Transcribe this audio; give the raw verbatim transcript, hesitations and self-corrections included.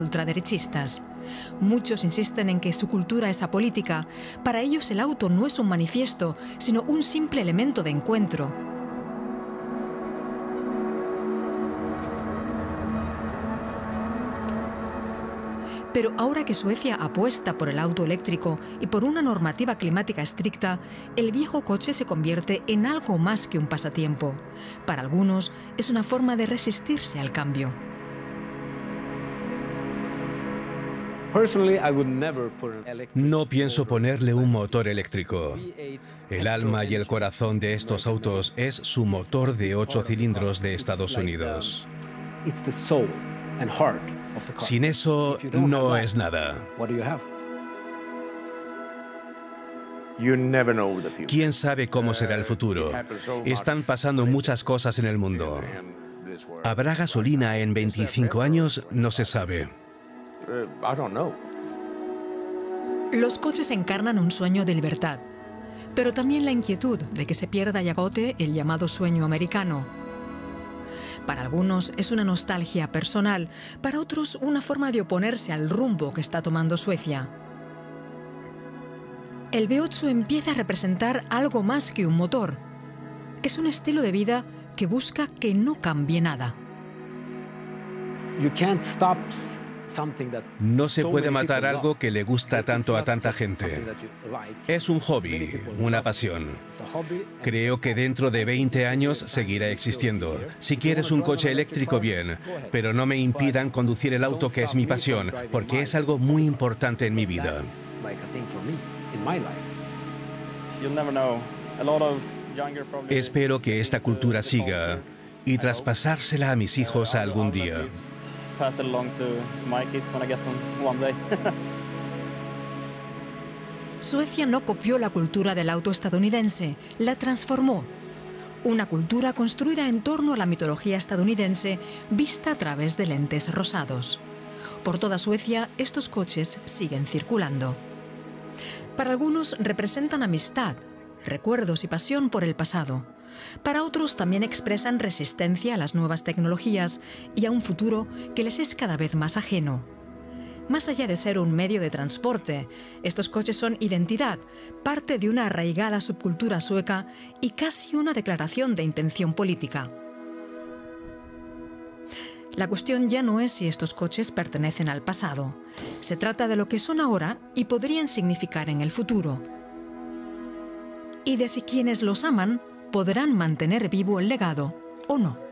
ultraderechistas. Muchos insisten en que su cultura es apolítica. Para ellos el auto no es un manifiesto, sino un simple elemento de encuentro. Pero ahora que Suecia apuesta por el auto eléctrico y por una normativa climática estricta, el viejo coche se convierte en algo más que un pasatiempo. Para algunos es una forma de resistirse al cambio. No pienso ponerle un motor eléctrico. El alma y el corazón de estos autos es su motor de ocho cilindros de Estados Unidos. Sin eso, no es nada. ¿Quién sabe cómo será el futuro? Están pasando muchas cosas en el mundo. ¿Habrá gasolina en veinticinco años? No se sabe. Los coches encarnan un sueño de libertad, pero también la inquietud de que se pierda y agote el llamado sueño americano. Para algunos es una nostalgia personal, para otros una forma de oponerse al rumbo que está tomando Suecia. El V ocho empieza a representar algo más que un motor. Es un estilo de vida que busca que no cambie nada. No se puede matar algo que le gusta tanto a tanta gente. Es un hobby, una pasión. Creo que dentro de veinte años seguirá existiendo. Si quieres un coche eléctrico, bien, pero no me impidan conducir el auto que es mi pasión, porque es algo muy importante en mi vida. Espero que esta cultura siga y traspasársela a mis hijos algún día. Suecia no copió la cultura del auto estadounidense, la transformó. Una cultura construida en torno a la mitología estadounidense vista a través de lentes rosados. Por toda Suecia, estos coches siguen circulando. Para algunos representan amistad, recuerdos y pasión por el pasado. Para otros también expresan resistencia a las nuevas tecnologías y a un futuro que les es cada vez más ajeno. Más allá de ser un medio de transporte, estos coches son identidad, parte de una arraigada subcultura sueca y casi una declaración de intención política. La cuestión ya no es si estos coches pertenecen al pasado. Se trata de lo que son ahora y podrían significar en el futuro. Y de si quienes los aman podrán mantener vivo el legado o no.